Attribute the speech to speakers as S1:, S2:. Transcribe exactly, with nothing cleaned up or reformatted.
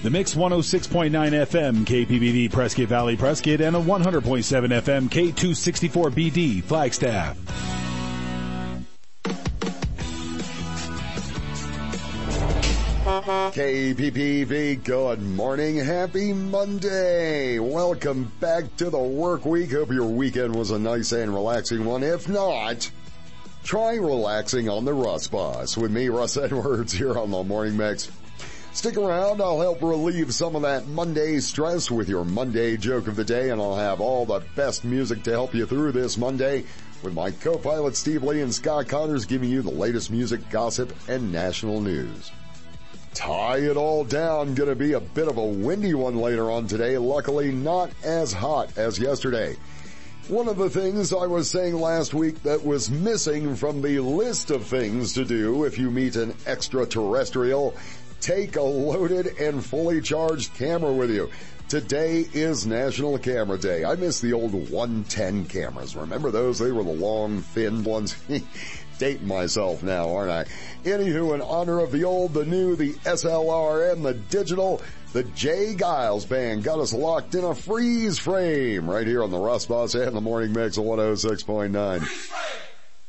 S1: The Mix one oh six point nine F M, K P B V Prescott Valley Prescott, and a one hundred point seven F M, K two sixty-four B D Flagstaff.
S2: K P P V, good morning. Happy Monday. Welcome back to the work week. Hope your weekend was a nice and relaxing one. If not, try relaxing on the Russ Bus with me, Russ Edwards, here on the Morning Mix. Stick around. I'll help relieve some of that Monday stress with your Monday joke of the day, and I'll have all the best music to help you through this Monday with my co-pilot Steve Lee and Scott Connors giving you the latest music, gossip, and national news. Tie it all down. Going to be a bit of a windy one later on today. Luckily, not as hot as yesterday. One of the things I was saying last week that was missing from the list of things to do if you meet an extraterrestrial, take a loaded and fully charged camera with you. Today is National Camera Day. I miss the old one ten cameras. Remember those? They were the long, thin ones. Dating myself now, aren't I? Anywho, in honor of the old, the new, the S L R, and the digital, the Jay Giles Band got us locked in a freeze frame right here on the Russ Bus and the Morning Mix of one oh six point nine. Freeze frame!